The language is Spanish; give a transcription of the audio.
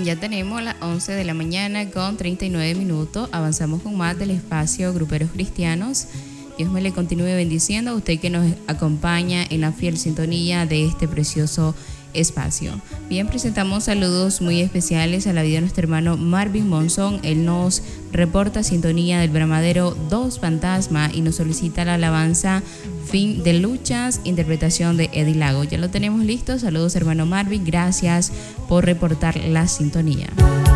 ya tenemos las 11 de la mañana con 39 minutos. Avanzamos con más del espacio Gruperos Cristianos. Dios me le continúe bendiciendo a usted que nos acompaña en la fiel sintonía de este precioso espacio. Bien, presentamos saludos muy especiales a la vida de nuestro hermano Marvin Monzón. Él nos reporta sintonía del Bramadero Dos Fantasma y nos solicita la alabanza Fin de Luchas, interpretación de Eddie Lago. Ya lo tenemos listo. Saludos, hermano Marvin. Gracias por reportar la sintonía.